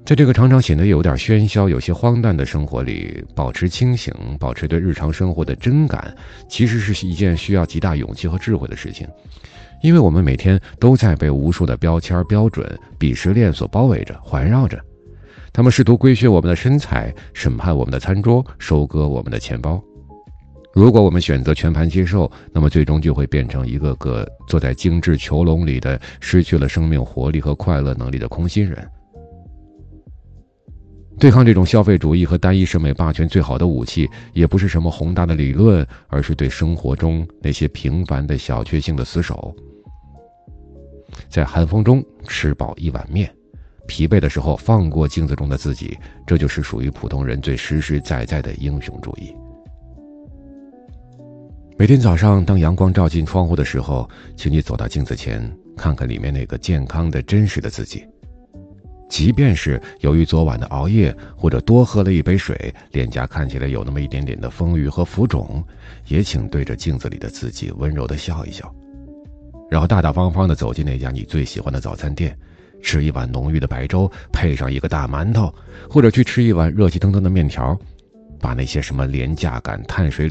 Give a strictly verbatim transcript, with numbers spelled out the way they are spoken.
在这个常常显得有点喧嚣、有些荒诞的生活里，保持清醒，保持对日常生活的真感，其实是一件需要极大勇气和智慧的事情。因为我们每天都在被无数的标签、标准、鄙视链所包围着、环绕着，他们试图规训我们的身材，审判我们的餐桌，收割我们的钱包。如果我们选择全盘接受，那么最终就会变成一个个坐在精致囚笼里的、失去了生命活力和快乐能力的空心人。对抗这种消费主义和单一审美霸权最好的武器，也不是什么宏大的理论，而是对生活中那些平凡的小确幸的死守。在寒风中吃饱一碗面，疲惫的时候放过镜子中的自己，这就是属于普通人最实实在在的英雄主义。每天早上当阳光照进窗户的时候，请你走到镜子前，看看里面那个健康的真实的自己。即便是由于昨晚的熬夜或者多喝了一杯水，脸颊看起来有那么一点点的丰腴和浮肿，也请对着镜子里的自己温柔地笑一笑，然后大大方方地走进那家你最喜欢的早餐店，吃一碗浓郁的白粥，配上一个大馒头，或者去吃一碗热气腾腾的面条，把那些什么廉价感、碳水